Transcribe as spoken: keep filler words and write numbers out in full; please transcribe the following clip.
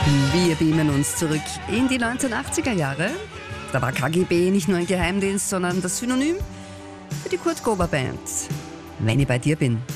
Wir beamen uns zurück in die neunzehnhundertachtziger Jahre. Da war K G B nicht nur ein Geheimdienst, sondern das Synonym für die Kurt Gober Band. Wenn ich bei dir bin.